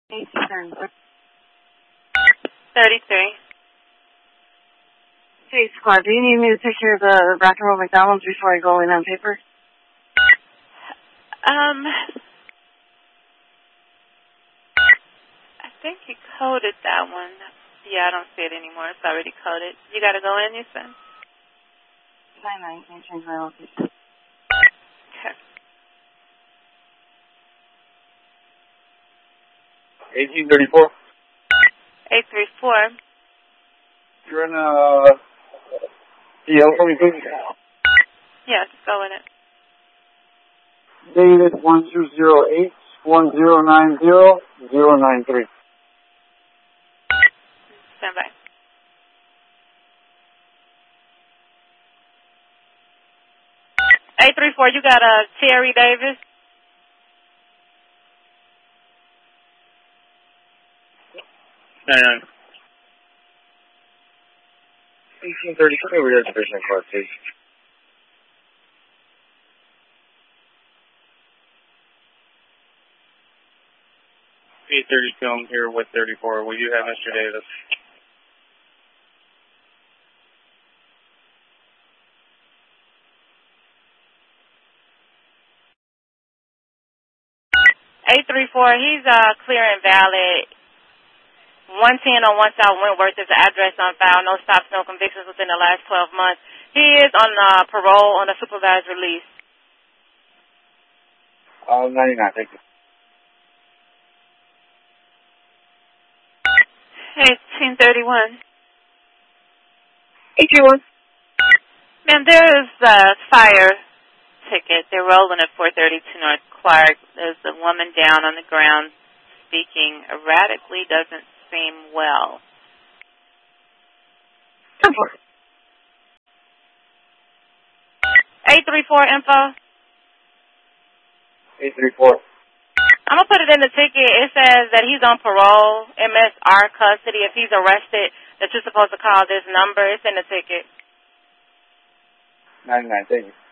1833. 33. Hey, squad, do you need me to take care of the Rock and Roll McDonald's before I go in on paper? I think you coded that one. Yeah, I don't see it anymore. It's already coded. You got to go in, you said? Fine, I can't change my location. Okay. 1834. 834. You're in DL for me, please. Yeah, just go in it. Dated 1208-1090-093. Stand by. $834, you got Terry Davis? And 1830, come over here to the vision card, please. Film here with 34. We do have Mr. Davis. He's clear and valid. 110 on 1 South Wentworth is the address on file. No stops, no convictions within the last 12 months. He is on parole on a supervised release. 99, thank you. 1831. 831. Ma'am, there is a fire ticket. They're rolling at 432 North Clark. There's a woman down on the ground speaking erratically, doesn't seem well. 834 info. 834. I'm going to put it in the ticket. It says that he's on parole, MSR custody. If he's arrested, that you're supposed to call this number. It's in the ticket. 99, thank you.